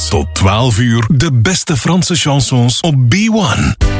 Tot 12 uur de beste Franse chansons op B1.